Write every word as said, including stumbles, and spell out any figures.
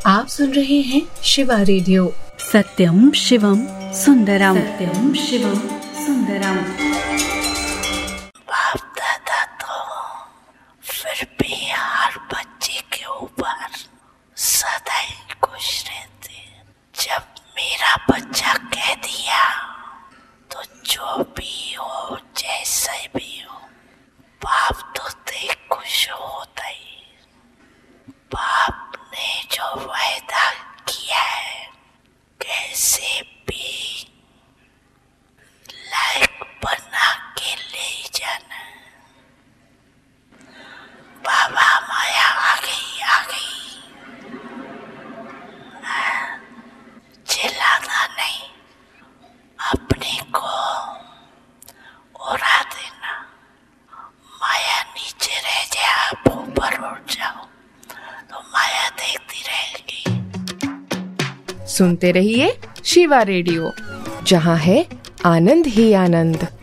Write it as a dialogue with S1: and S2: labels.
S1: आप सुन रहे हैं शिवा रेडियो।
S2: सत्यम शिवम सुंदरम, सत्यम शिवम सुंदरम।
S3: बाप दादा तो फिर भी हर बच्चे के ऊपर सदा ही खुश रहते। जब मेरा बच्चा कह दिया तो जो भी हो जैसे भी हो, बाप तो देख खुश होता ही। बाप ने जो वायदा किया है कैसे भी लायक बना के ले जाना। बाबा माया आ गई आ गई, चिल्लाना नहीं, अपने को उड़ा देना। माया नीचे रह जाए, आप ऊपर उठ जाओ तो माया देखती रहेगी।
S4: सुनते रहिए शिवा रेडियो, जहाँ है आनंद ही आनंद।